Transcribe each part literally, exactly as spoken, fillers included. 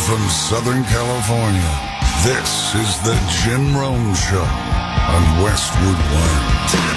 from Southern California, this is the Jim Rome Show on Westwood One.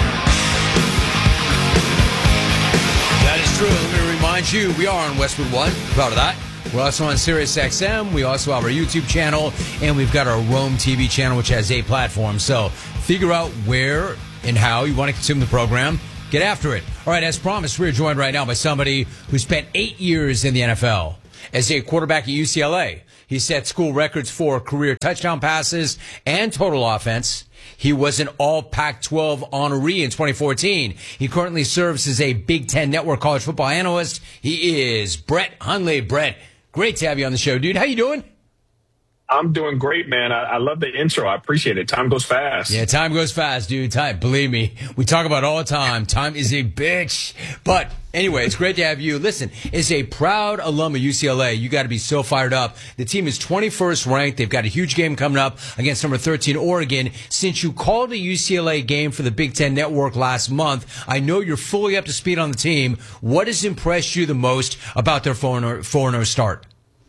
That is true. Let me remind you, we are on Westwood One. Proud of that. We're also on Sirius X M. We also have our YouTube channel, and we've got our Rome T V channel, which has eight platforms. So figure out where and how you want to consume the program. Get after it. All right, as promised, we're joined right now by somebody who spent eight years in the N F L as a quarterback at U C L A. He set school records for career touchdown passes and total offense. He was an all Pac twelve honoree in twenty fourteen. He currently serves as a Big Ten Network college football analyst. He is Brett Hundley. Brett, great to have you on the show, dude. How you doing? I'm doing great, man. I, I love the intro. I appreciate it. Time goes fast. Yeah, time goes fast, dude. Time, believe me, we talk about it all the time. Time is a bitch. But anyway, it's great to have you. Listen, as a proud alum of U C L A, you got to be so fired up. The team is twenty-first ranked. They've got a huge game coming up against number thirteen Oregon. Since you called a U C L A game for the Big Ten Network last month, I know you're fully up to speed on the team. What has impressed you the most about their four oh start?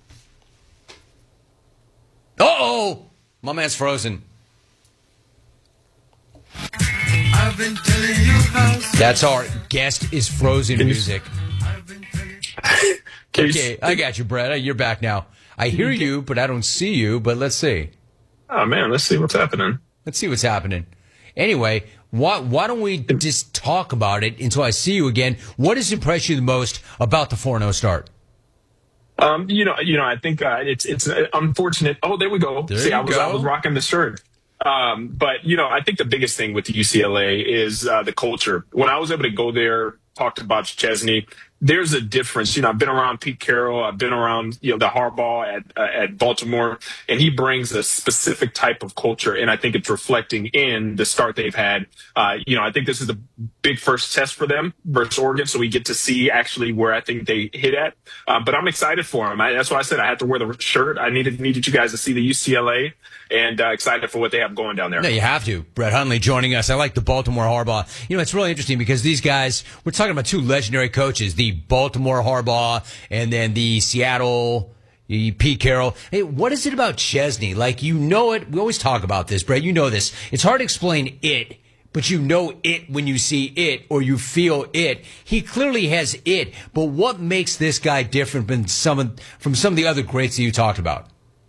Uh-oh! My man's frozen. I've been telling you how. That's our guest is frozen music. Okay, I got you, Brett. You're back now. I hear you, but I don't see you. But let's see. Oh, man, let's see what's happening. Let's see what's happening. Anyway, why, why don't we just talk about it until I see you again? What has impressed you the most about the four oh start? Um, you know, you know, I think uh, it's it's unfortunate. Oh, there we go. There See, you I was go. I was rocking the shirt. Um, but you know, I think the biggest thing with U C L A is uh, the culture. When I was able to go there, talk to Bob Chesney, there's a difference. You know, I've been around Pete Carroll. I've been around, you know, the Harbaugh at uh, at Baltimore, and he brings a specific type of culture, and I think it's reflecting in the start they've had. Uh, you know, I think this is the big first test for them versus Oregon, so we get to see actually where I think they hit at. Uh, but I'm excited for them. I, that's why I said I had to wear the shirt. I needed needed you guys to see the U C L A, and uh, excited for what they have going down there. No, you have to. Brett Hundley joining us. I like the Baltimore Harbaugh. You know, it's really interesting because these guys, we're talking about two legendary coaches, the Baltimore Harbaugh and then the Seattle Pete Carroll. Hey, what is it about Chesney? Like, you know it. We always talk about this, Brett. You know this. It's hard to explain it, but you know it when you see it or you feel it. He clearly has it, but what makes this guy different than some of, from some of the other greats that you talked about?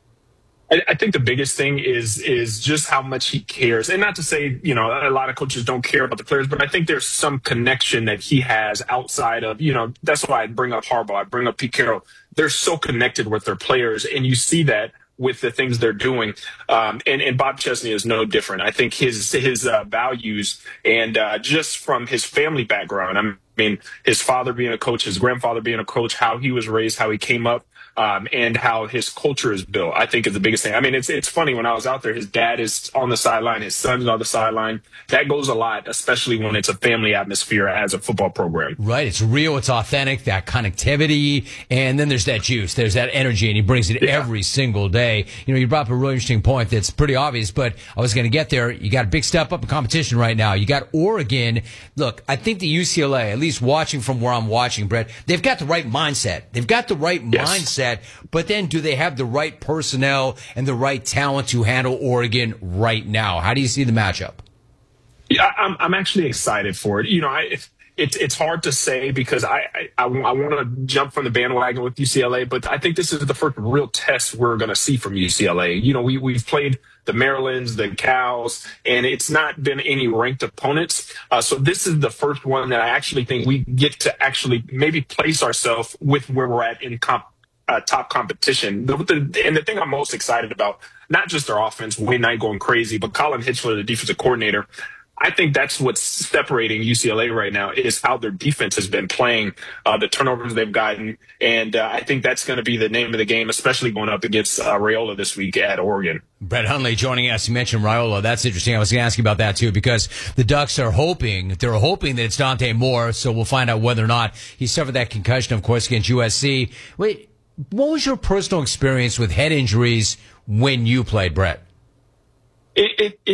I, I think the biggest thing is is just how much he cares. And not to say, you know, a lot of coaches don't care about the players, but I think there's some connection that he has outside of, you know, that's why I bring up Harbaugh, I bring up Pete Carroll. They're so connected with their players, and you see that with the things they're doing. Um, and, and Bob Chesney is no different. I think his his uh, values and uh, just from his family background, I mean, his father being a coach, his grandfather being a coach, how he was raised, how he came up, um, and how his culture is built, I think is the biggest thing. I mean, it's it's funny, when I was out there, his dad is on the sideline, his son's on the sideline. That goes a lot, especially when it's a family atmosphere as a football program. Right. It's real. It's authentic, that connectivity. And then there's that juice. There's that energy, and he brings it yeah. every single day. You know, you brought up a really interesting point that's pretty obvious, but I was going to get there. You got a big step up in competition right now. You got Oregon. Look, I think the U C L A, at least watching from where I'm watching, Brett, they've got the right mindset. They've got the right yes. mindset. But then do they have the right personnel and the right talent to handle Oregon right now? How do you see the matchup? Yeah, I'm I'm actually excited for it. You know, I it's it's, it's hard to say because I I, I, I want to jump from the bandwagon with U C L A, but I think this is the first real test we're going to see from U C L A. You know, we we've played the Marylands, the Cows, and it's not been any ranked opponents. Uh, so this is the first one that I actually think we get to actually maybe place ourselves with where we're at in comp. Uh, top competition. The, the, and the thing I'm most excited about, not just their offense, Wayne Knight going crazy, but Colin Hitchler, the defensive coordinator, I think that's what's separating U C L A right now is how their defense has been playing, uh, the turnovers they've gotten. And uh, I think that's going to be the name of the game, especially going up against uh, Raiola this week at Oregon. Brett Hundley joining us. You mentioned Raiola. That's interesting. I was going to ask you about that, too, because the Ducks are hoping, they're hoping that it's Dante Moore, so we'll find out whether or not he suffered that concussion, of course, against U S C. Wait, what was your personal experience with head injuries when you played, Brett? It, it, it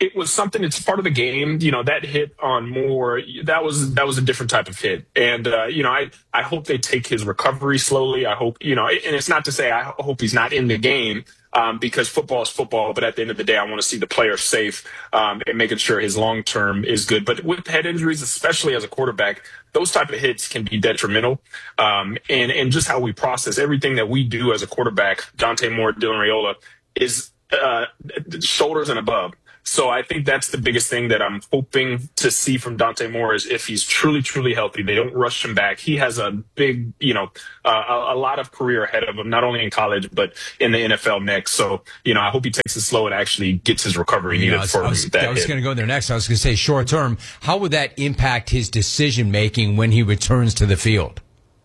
it was something. It's part of the game. You know, that hit on Moore, that was that was a different type of hit. And uh, you know, I I hope they take his recovery slowly. I hope, you know, and it's not to say I hope he's not in the game. Um, because football is football, but at the end of the day, I want to see the player safe um, and making sure his long term is good. But with head injuries, especially as a quarterback, those type of hits can be detrimental. Um, and and just how we process everything that we do as a quarterback, Dante Moore, Dylan Raiola, is uh, shoulders and above. So I think that's the biggest thing that I'm hoping to see from Dante Moore is if he's truly, truly healthy, they don't rush him back. He has a big, you know, uh, a, a lot of career ahead of him, not only in college, but in the N F L next. So, you know, I hope he takes it slow and actually gets his recovery needed you know, I was, for I was, that. I was going to go there next. I was going to say short term, how would that impact his decision making when he returns to the field?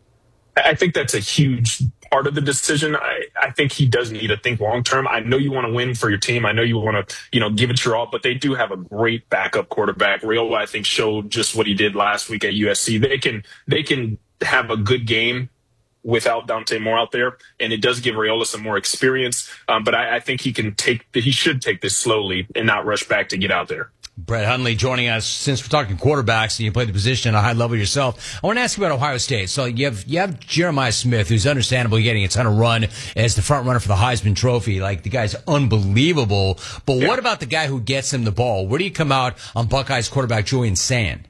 I think that's a huge part of the decision. I, I think he does need to think long term. I know you want to win for your team. I know you want to, you know, give it your all, but they do have a great backup quarterback. Raiola, I think, showed just what he did last week at U S C. They can they can have a good game without Dante Moore out there, and it does give Raiola some more experience. Um, but I, I think he can take he should take this slowly and not rush back to get out there. Brett Hundley joining us. Since we're talking quarterbacks and you play the position at a high level yourself, I want to ask you about Ohio State. So you have you have Jeremiah Smith, who's understandably getting a ton of run as the front runner for the Heisman Trophy. Like, the guy's unbelievable. But yeah. What about the guy who gets him the ball? Where do you come out on Buckeyes quarterback Julian Sand?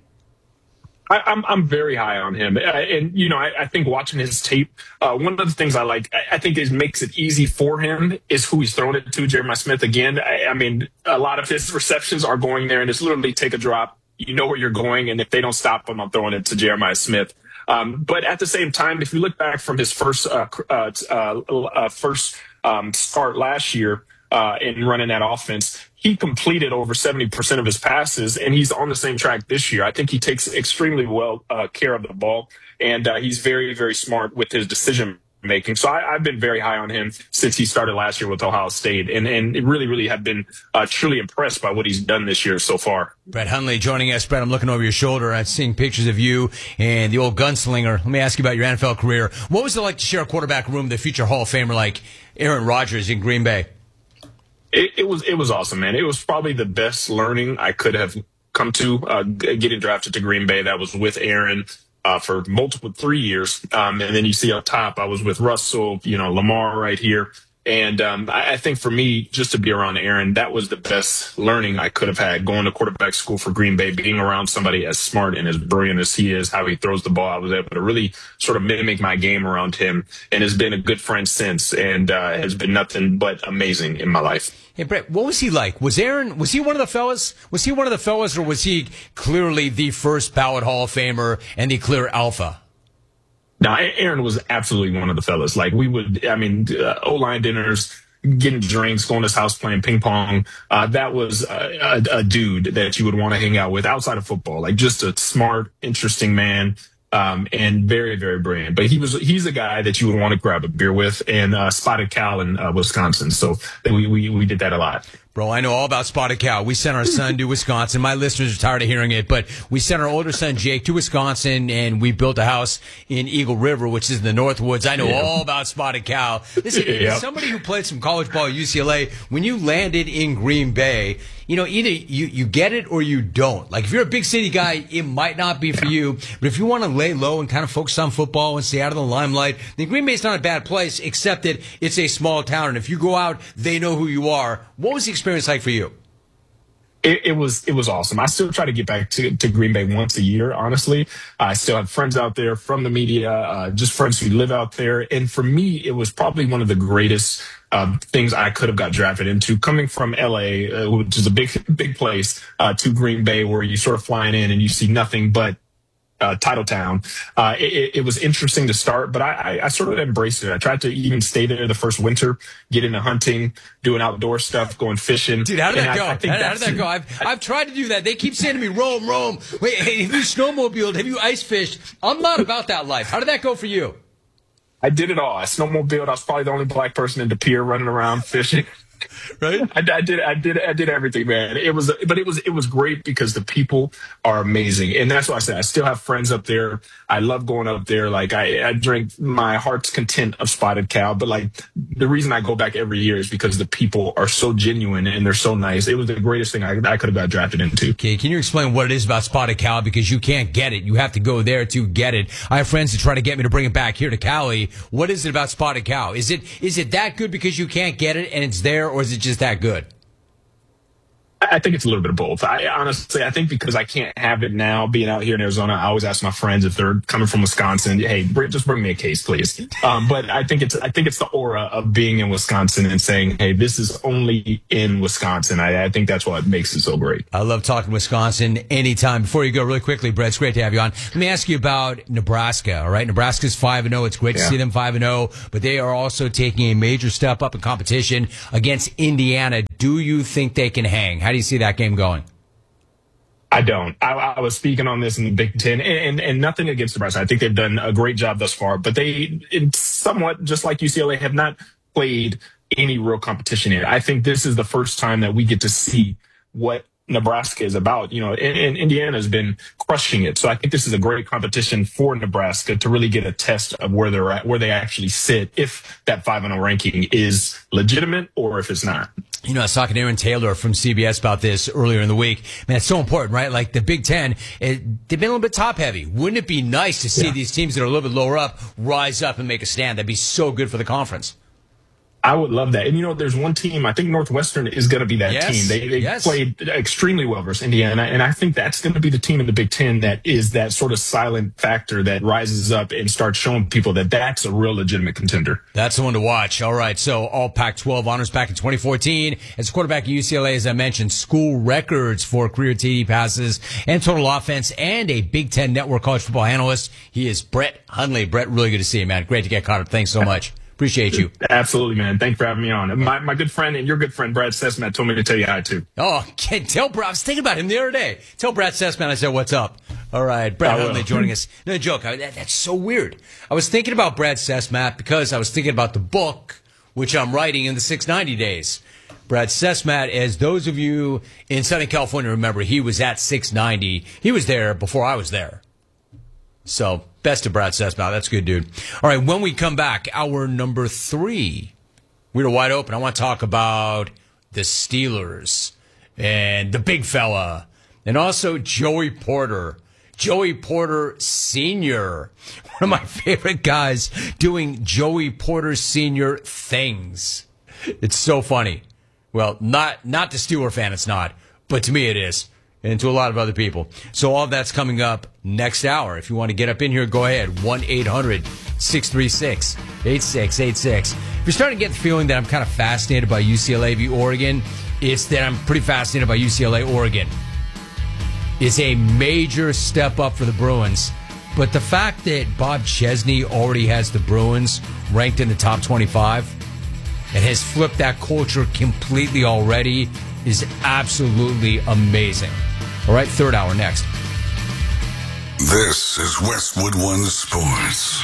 I, I'm I'm very high on him, uh, and you know I, I think watching his tape, uh, one of the things I like, I, I think it makes it easy for him is who he's throwing it to. Jeremiah Smith again. I, I mean, a lot of his receptions are going there, and it's literally take a drop. You know where you're going, and if they don't stop him, I'm throwing it to Jeremiah Smith. Um, but at the same time, if you look back from his first uh, uh, uh, first um, start last year uh, in running that offense, he completed over seventy percent of his passes, and he's on the same track this year. I think he takes extremely well uh, care of the ball, and uh, he's very, very smart with his decision making. So I, I've been very high on him since he started last year with Ohio State, and, and really, really have been uh, truly impressed by what he's done this year so far. Brett Hundley joining us. Brett, I'm looking over your shoulder. I'm seeing pictures of you and the old gunslinger. Let me ask you about your N F L career. What was it like to share a quarterback room with a future Hall of Famer like Aaron Rodgers in Green Bay? It, it was it was awesome, man. It was probably the best learning I could have come to uh, getting drafted to Green Bay. That was with Aaron uh, for multiple three years, um, and then you see up top, I was with Russell, you know, Lamar right here. And um, I, I think for me, just to be around Aaron, that was the best learning I could have had. Going to quarterback school for Green Bay, being around somebody as smart and as brilliant as he is, how he throws the ball, I was able to really sort of mimic my game around him, and has been a good friend since, and uh, has been nothing but amazing in my life. Hey, Brett, what was he like? Was Aaron, was he one of the fellas? Was he one of the fellas, or was he clearly the first ballot Hall of Famer and the clear alpha? No, Aaron was absolutely one of the fellas. Like, we would, I mean, uh, O-line dinners, getting drinks, going to his house, playing ping pong. Uh, that was a, a, a dude that you would want to hang out with outside of football. Like, just a smart, interesting man. Um, and very, very brilliant. But he was, he's a guy that you would want to grab a beer with, and uh, Spotted Cow in uh, Wisconsin. So we, we, we did that a lot. Bro, I know all about Spotted Cow. We sent our son to Wisconsin. My listeners are tired of hearing it, but we sent our older son, Jake, to Wisconsin, and we built a house in Eagle River, which is in the Northwoods. I know yeah. all about Spotted Cow. Listen, yeah. as somebody who played some college ball at U C L A, when you landed in Green Bay, you know, either you, you get it or you don't. Like, if you're a big city guy, it might not be for you. But if you want to lay low and kind of focus on football and stay out of the limelight, then Green Bay's not a bad place, except that it's a small town. And if you go out, they know who you are. What was the experience like for you? It, it was it was awesome. I still try to get back to, to Green Bay once a year, honestly. I still have friends out there from the media, uh, just friends who live out there. And for me, it was probably one of the greatest uh, things I could have got drafted into. Coming from L A, uh, which is a big, big place, uh, to Green Bay, where you sort of flying in and you see nothing but Uh, Title Town. Uh, it, it was interesting to start, but I, I, I sort of embraced it. I tried to even stay there the first winter, get into hunting, doing outdoor stuff, going fishing. Dude, how did that and go? I, I think how, how did that go? I've, I've tried to do that. They keep saying to me, Rome, Rome. Wait, hey, have you snowmobiled? Have you ice fished? I'm not about that life. How did that go for you? I did it all. I snowmobiled. I was probably the only black person in the pier running around fishing. Right? I, I did, I did, I did everything, man. It was, but it was, it was great because the people are amazing, and that's why I said I still have friends up there. I love going up there. Like I, I drink my heart's content of Spotted Cow, but like the reason I go back every year is because the people are so genuine and they're so nice. It was the greatest thing I, I could have got drafted into. Okay, can you explain what it is about Spotted Cow? Because you can't get it. You have to go there to get it. I have friends that try to get me to bring it back here to Cali. What is it about Spotted Cow? Is it is it that good because you can't get it and it's there, or is it just that good? I think it's a little bit of both. I honestly, I think because I can't have it now, being out here in Arizona, I always ask my friends if they're coming from Wisconsin, hey, bring, just bring me a case, please. Um, but I think it's, I think it's the aura of being in Wisconsin and saying, hey, this is only in Wisconsin. I, I think that's what makes it so great. I love talking Wisconsin anytime. Before you go, really quickly, Brett, it's great to have you on. Let me ask you about Nebraska. All right, Nebraska's five and oh. It's great to Yeah. see them five and oh, but they are also taking a major step up in competition against Indiana. Do you think they can hang? How do you see that game going? I don't. I, I was speaking on this in the Big Ten, and, and, and nothing against Nebraska. I think they've done a great job thus far, but they, it's somewhat just like U C L A, have not played any real competition yet. I think this is the first time that we get to see what Nebraska is about, you know, and, and Indiana has been crushing it. So I think this is a great competition for Nebraska to really get a test of where they're at, where they actually sit, if that five and oh ranking is legitimate or if it's not. You know, I was talking to Aaron Taylor from C B S about this earlier in the week. Man, it's so important, right? Like the Big Ten, it, they've been a little bit top heavy. Wouldn't it be nice to see Yeah. these teams that are a little bit lower up rise up and make a stand? That'd be so good for the conference. I would love that. And, you know, there's one team, I think Northwestern is going to be that Yes. team. They, they Yes. played extremely well versus Indiana. And I think that's going to be the team in the Big Ten that is that sort of silent factor that rises up and starts showing people that that's a real legitimate contender. That's the one to watch. All right. So all Pac twelve honors back in twenty fourteen. As quarterback at U C L A, as I mentioned, school records for career T D passes and total offense, and a Big Ten Network college football analyst. He is Brett Hundley. Brett, really good to see you, man. Great to get caught up. Thanks so much. Appreciate you. Absolutely, man. Thank you for having me on. My, my good friend and your good friend, Brad Sessman, told me to tell you hi, too. Oh, can't tell Brad. I was thinking about him the other day. Tell Brad Sessman I said, what's up? All right. Brad I will. Hundley joining us. No joke. I, that, that's so weird. I was thinking about Brad Sessman because I was thinking about the book, which I'm writing in the six ninety days. Brad Sessman, as those of you in Southern California remember, he was at six ninety. He was there before I was there. So, best of Brad Sessman. That's good, dude. All right, when we come back, hour number three, we're wide open. I want to talk about the Steelers and the big fella, and also Joey Porter. Joey Porter Senior One of my favorite guys doing Joey Porter Senior things. It's so funny. Well, not not the Steeler fan, it's not, but to me it is, and to a lot of other people. So all that's coming up next hour. If you want to get up in here, go ahead. one eight hundred six three six eight six eight six. If you're starting to get the feeling that I'm kind of fascinated by U C L A v. Oregon, it's that I'm pretty fascinated by U C L A Oregon. It's a major step up for the Bruins. But the fact that Bob Chesney already has the Bruins ranked in the top twenty-five and has flipped that culture completely already is absolutely amazing. All right, third hour next. This is Westwood One Sports.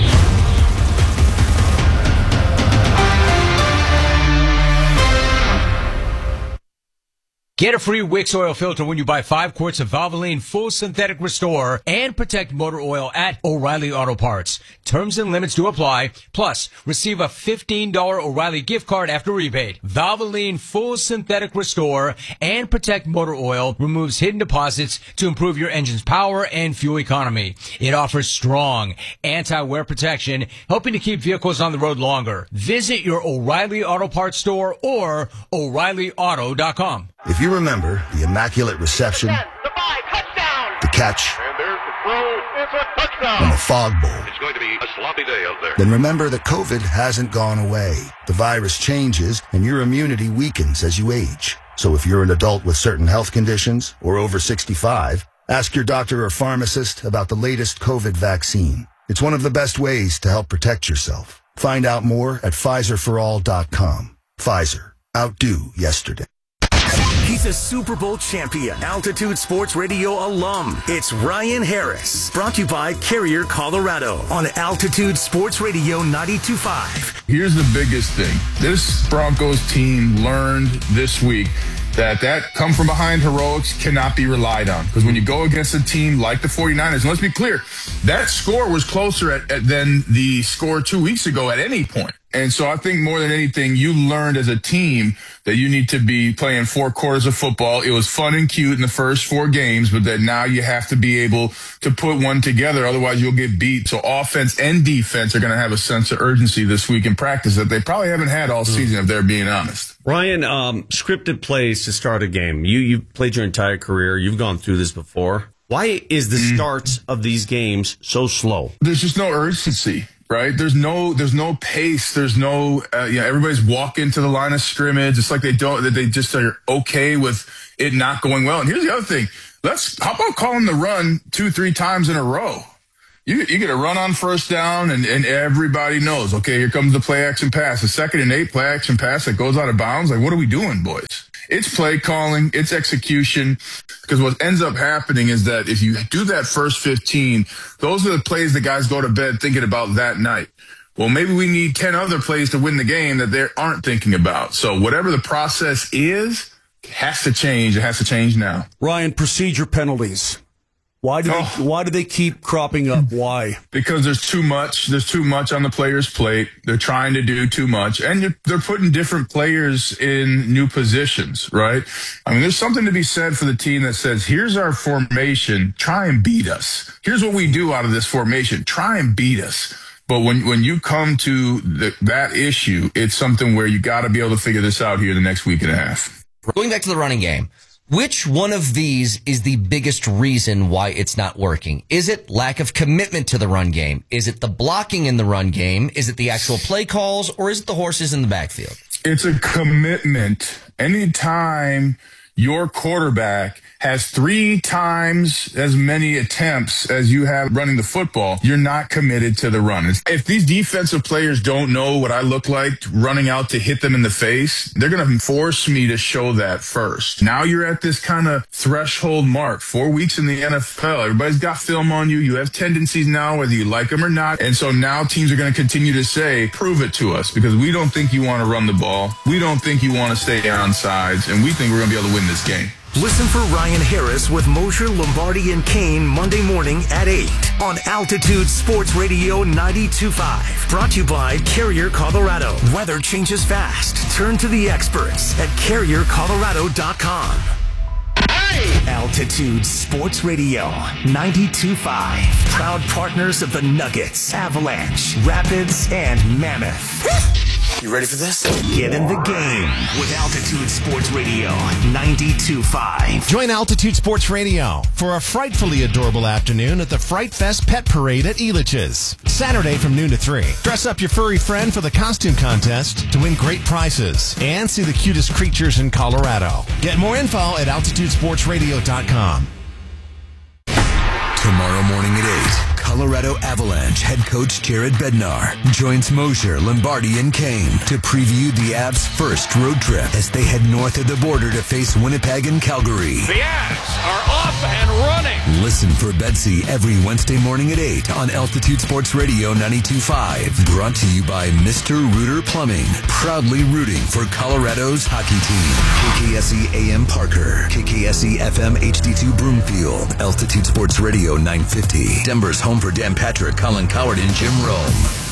Get a free Wix oil filter when you buy five quarts of Valvoline Full Synthetic Restore and Protect Motor Oil at O'Reilly Auto Parts. Terms and limits do apply. Plus, receive a fifteen dollars O'Reilly gift card after rebate. Valvoline Full Synthetic Restore and Protect Motor Oil removes hidden deposits to improve your engine's power and fuel economy. It offers strong anti-wear protection, helping to keep vehicles on the road longer. Visit your O'Reilly Auto Parts store or O'Reilly Auto dot com. If you remember the Immaculate Reception, The five, touchdown! the catch, And there's the throw. It's a touchdown! and the Fog Bowl, It's going to be a sloppy day out there. then remember that COVID hasn't gone away. The virus changes, and your immunity weakens as you age. So if you're an adult with certain health conditions or over sixty-five, ask your doctor or pharmacist about the latest COVID vaccine. It's one of the best ways to help protect yourself. Find out more at Pfizer for all dot com. Pfizer. Outdo yesterday. Keith a Super Bowl champion, Altitude Sports Radio alum. It's Ryan Harris, brought to you by Carrier, Colorado, on Altitude Sports Radio ninety-two point five. Here's the biggest thing. This Broncos team learned this week that that come from behind heroics cannot be relied on. Because when you go against a team like the 49ers, and let's be clear, that score was closer at, at, than the score two weeks ago at any point. And so I think more than anything, you learned as a team that you need to be playing four quarters of football. It was fun and cute in the first four games, but that now you have to be able to put one together. Otherwise, you'll get beat. So offense and defense are going to have a sense of urgency this week in practice that they probably haven't had all season, if they're being honest. Ryan, um, scripted plays to start a game. You you played your entire career. You've gone through this before. Why is the mm. starts of these games so slow? There's just no urgency, right? There's no there's no pace. There's no uh, you know, everybody's walking to the line of scrimmage. It's like they don't that they just are okay with it not going well. And here's the other thing. Let's how about calling the run two, three times in a row? You, you get a run on first down, and, and everybody knows, okay, here comes the play action pass. The second and eight play action pass that goes out of bounds. Like, what are we doing, boys? It's play calling. It's execution. Because what ends up happening is that if you do that first fifteen, those are the plays that guys go to bed thinking about that night. Well, maybe we need ten other plays to win the game that they aren't thinking about. So whatever the process is, has to change. It has to change now. Ryan, procedure penalties. Why do they, oh. why do they keep cropping up? Why? Because there's too much. There's too much on the player's plate. They're trying to do too much. And you're, they're putting different players in new positions, right? I mean, there's something to be said for the team that says, here's our formation. Try and beat us. Here's what we do out of this formation. Try and beat us. But when, when you come to the, that issue, it's something where you got to be able to figure this out here the next week and a half. Going back to the running game. Which one of these is the biggest reason why it's not working? Is it lack of commitment to the run game? Is it the blocking in the run game? Is it the actual play calls? Or is it the horses in the backfield? It's a commitment. Anytime your quarterback has three times as many attempts as you have running the football, you're not committed to the run. If these defensive players don't know what I look like running out to hit them in the face, they're going to force me to show that first. Now you're at this kind of threshold mark, four weeks in the N F L. Everybody's got film on you. You have tendencies now, whether you like them or not. And so now teams are going to continue to say, prove it to us, because we don't think you want to run the ball. We don't think you want to stay on sides, and we think we're going to be able to win this game. Listen for Ryan Harris with Mosher, Lombardi, and Kane Monday morning at eight on Altitude Sports Radio ninety-two point five. Brought to you by Carrier, Colorado. Weather changes fast. Turn to the experts at carrier colorado dot com. Hey! Altitude Sports Radio ninety-two point five. Proud partners of the Nuggets, Avalanche, Rapids, and Mammoth. You ready for this? Get in the game with Altitude Sports Radio ninety-two point five. Join Altitude Sports Radio for a frightfully adorable afternoon at the Fright Fest Pet Parade at Elitch's. Saturday from noon to three. Dress up your furry friend for the costume contest to win great prizes and see the cutest creatures in Colorado. Get more info at altitude sports radio dot com. Tomorrow morning at eight, Colorado Avalanche head coach Jared Bednar joins Mosher, Lombardi, and Kane to preview the Avs' first road trip as they head north of the border to face Winnipeg and Calgary. The Avs are off and running. Listen for Betsy every Wednesday morning at eight on Altitude Sports Radio ninety-two point five. Brought to you by Mister Rooter Plumbing, proudly rooting for Colorado's hockey team. K K S E A M Parker, K K S E F M H D two Broomfield, Altitude Sports Radio nine fifty. Denver's home for Dan Patrick, Colin Coward, and Jim Rome.